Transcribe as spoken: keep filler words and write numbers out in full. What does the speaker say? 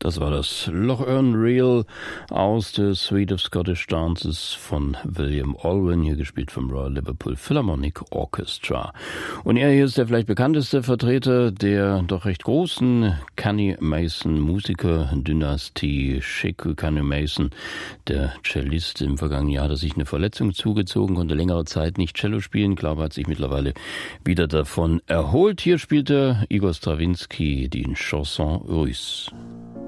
Das war das Loch Earn Reel aus der Suite of Scottish Dances von William Olwen, hier gespielt vom Royal Liverpool Philharmonic Orchestra. Und er hier ist der vielleicht bekannteste Vertreter der doch recht großen Cunny Mason Musikerdynastie. Sheku Cunny Mason, der Cellist, im vergangenen Jahr hat er sich eine Verletzung zugezogen, konnte längere Zeit nicht Cello spielen. Ich glaube, hat sich mittlerweile wieder davon erholt. Hier spielte Igor Strawinski die Chanson Russe.